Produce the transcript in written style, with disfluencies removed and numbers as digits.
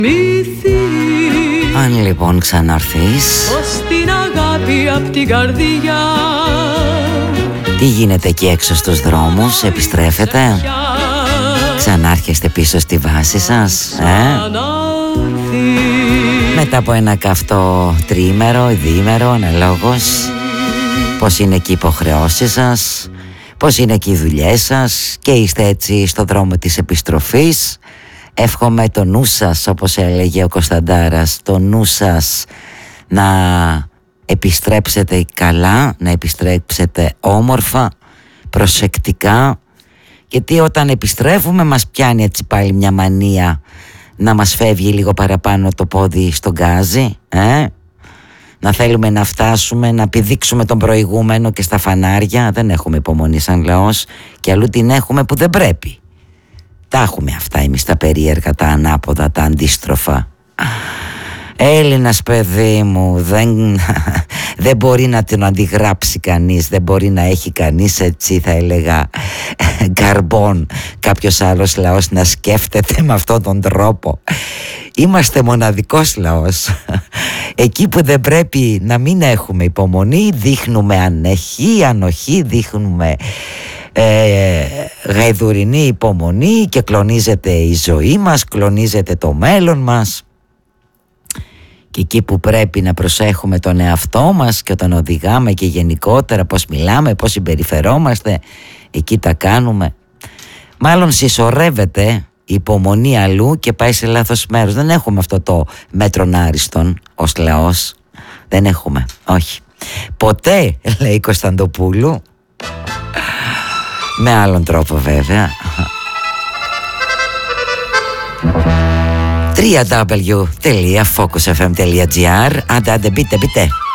Αν λοιπόν ξαναρθείς, ως την αγάπη απ' την καρδιά. τι γίνεται εκεί έξω στους δρόμους, επιστρέφετε, ξανάρχεστε πίσω στη βάση σας, μετά από ένα καυτό τρίμερο, διήμερο, αναλόγως, πώς είναι και οι υποχρεώσεις σας, πώς είναι και οι δουλειές σας, και είστε έτσι στο δρόμο της επιστροφής. Εύχομαι το νου σας, όπως έλεγε ο Κωνσταντάρας, το νου σας να επιστρέψετε καλά, να επιστρέψετε όμορφα, προσεκτικά, γιατί όταν επιστρέφουμε μας πιάνει έτσι πάλι μια μανία να μας φεύγει λίγο παραπάνω το πόδι στον γκάζι, να θέλουμε να φτάσουμε, να πηδήξουμε τον προηγούμενο και στα φανάρια. Δεν έχουμε υπομονή σαν λαός, και αλλού την έχουμε που δεν πρέπει. Τα έχουμε αυτά εμείς τα περίεργα, τα ανάποδα, τα αντίστροφα. Έλληνας, παιδί μου, δεν μπορεί να την αντιγράψει κανείς, δεν μπορεί να έχει κανείς, έτσι θα έλεγα, καρμπόν, κάποιος άλλος λαός να σκέφτεται με αυτόν τον τρόπο. Είμαστε μοναδικός λαός. Εκεί που δεν πρέπει να μην έχουμε υπομονή, δείχνουμε ανοχή, δείχνουμε γαϊδουρινή υπομονή, και κλονίζεται η ζωή μας, κλονίζεται το μέλλον μας. Και εκεί που πρέπει να προσέχουμε τον εαυτό μας και τον οδηγάμε, και γενικότερα πώς μιλάμε, πώς συμπεριφερόμαστε, εκεί τα κάνουμε. Μάλλον συσσωρεύεται η υπομονή αλλού και πάει σε λάθος μέρος. Δεν έχουμε αυτό το μέτρον άριστον ως λαός. Δεν έχουμε, όχι. Ποτέ, λέει Κωνσταντοπούλου, με άλλον τρόπο βέβαια. www.focusfm.gr. Άντε μπείτε.